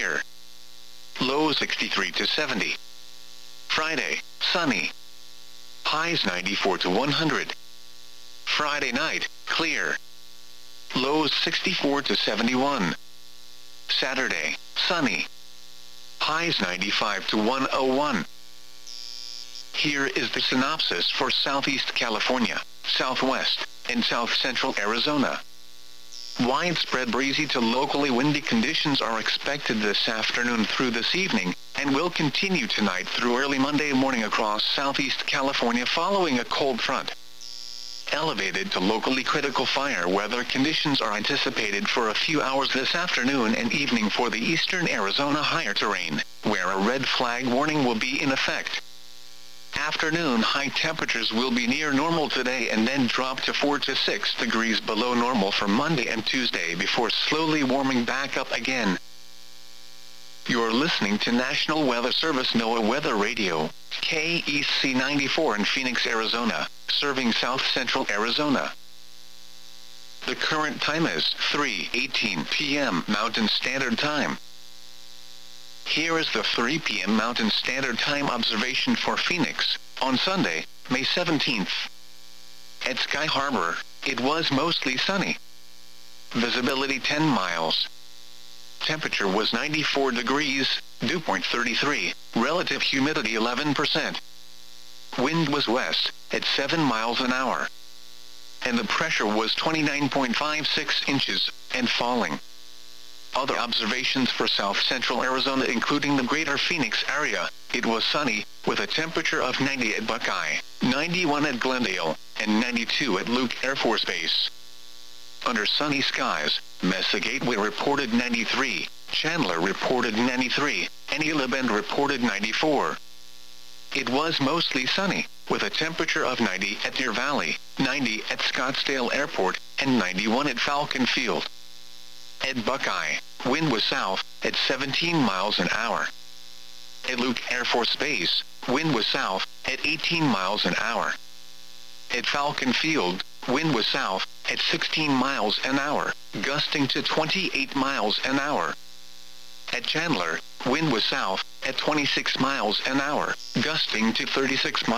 clear. Low 63 to 70. Friday, sunny. Highs 94 to 100. Friday night, clear. Lows 64 to 71. Saturday, sunny. Highs 95 to 101. Here is the synopsis for Southeast California, Southwest, and South Central Arizona. Widespread breezy to locally windy conditions are expected this afternoon through this evening, and will continue tonight through early Monday morning across Southeast California following a cold front. Elevated to locally critical fire weather conditions are anticipated for a few hours this afternoon and evening for the eastern Arizona higher terrain, where a red flag warning will be in effect. Afternoon high temperatures will be near normal today and then drop to 4 to 6 degrees below normal for Monday and Tuesday before slowly warming back up again. You're listening to National Weather Service NOAA Weather Radio, KEC 94 in Phoenix, Arizona, serving South Central Arizona. The current time is 3:18 p.m. Mountain Standard Time. Here is the 3 p.m. Mountain Standard Time observation for Phoenix, on Sunday, May 17th. At Sky Harbor, it was mostly sunny. Visibility 10 miles. Temperature was 94 degrees, dew point 33, relative humidity 11%. Wind was west, at 7 miles an hour. And the pressure was 29.56 inches, and falling. Other observations for South Central Arizona including the greater Phoenix area, it was sunny, with a temperature of 90 at Buckeye, 91 at Glendale, and 92 at Luke Air Force Base. Under sunny skies, Mesa Gateway reported 93, Chandler reported 93, and Gila Bend reported 94. It was mostly sunny, with a temperature of 90 at Deer Valley, 90 at Scottsdale Airport, and 91 at Falcon Field. At Buckeye, wind was south, at 17 miles an hour. At Luke Air Force Base, wind was south, at 18 miles an hour. At Falcon Field, wind was south, at 16 miles an hour, gusting to 28 miles an hour. At Chandler, wind was south, at 26 miles an hour, gusting to 36 miles.